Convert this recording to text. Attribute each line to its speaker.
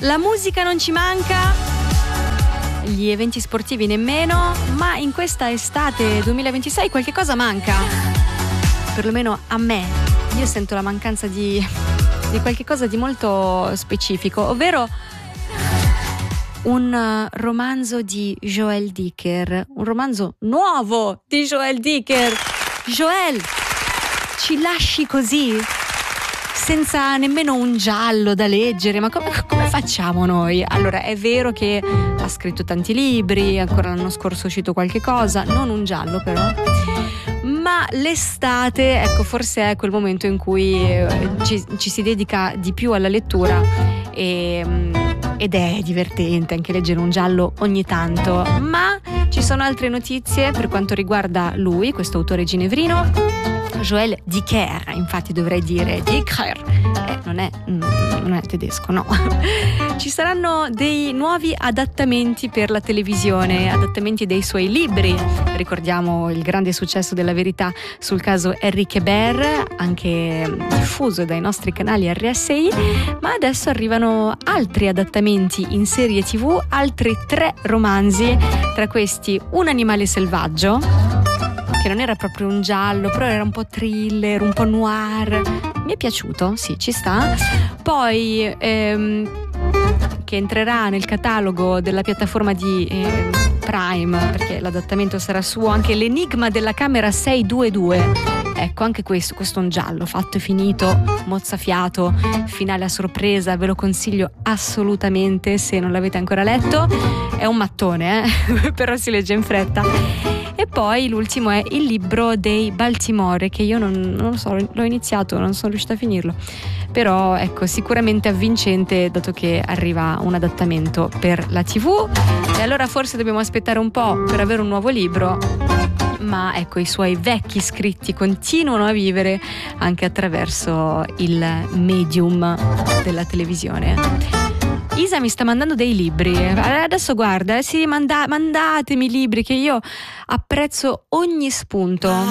Speaker 1: La musica non ci manca, gli eventi sportivi nemmeno, ma in questa estate 2026 qualche cosa manca, perlomeno a me. Io sento la mancanza di qualche cosa di molto specifico, ovvero un romanzo di Joël Dicker, un romanzo nuovo di Joël Dicker. Joël, ci lasci così? Senza nemmeno un giallo da leggere, ma come facciamo noi? Allora, è vero che ha scritto tanti libri, ancora l'anno scorso è uscito qualche cosa, non un giallo però, ma l'estate, ecco, forse è quel momento in cui ci si dedica di più alla lettura ed è divertente anche leggere un giallo ogni tanto. Ma ci sono altre notizie per quanto riguarda lui, questo autore ginevrino, Joël Dicker, infatti dovrei dire Dicker, non è tedesco, no. Ci saranno dei nuovi adattamenti per la televisione, adattamenti dei suoi libri. Ricordiamo il grande successo della Verità sul caso Henri Hébert, anche diffuso dai nostri canali RSI, ma adesso arrivano altri adattamenti in serie TV, altri 3 romanzi, tra questi Un animale selvaggio, che non era proprio un giallo, però era un po' thriller, un po' noir. Mi è piaciuto, sì, ci sta. Poi che entrerà nel catalogo della piattaforma di Prime, perché l'adattamento sarà suo, anche L'enigma della camera 622. Ecco, anche questo è un giallo fatto e finito, mozzafiato, finale a sorpresa, ve lo consiglio assolutamente se non l'avete ancora letto. È un mattone, però si legge in fretta. E poi l'ultimo è Il libro dei Baltimore, che io non lo so, l'ho iniziato, non sono riuscita a finirlo, però ecco, sicuramente avvincente, dato che arriva un adattamento per la TV. E allora forse dobbiamo aspettare un po' per avere un nuovo libro, ma ecco, i suoi vecchi scritti continuano a vivere anche attraverso il medium della televisione. Isa mi sta mandando dei libri, adesso guarda, sì, mandatemi libri, che io apprezzo ogni spunto.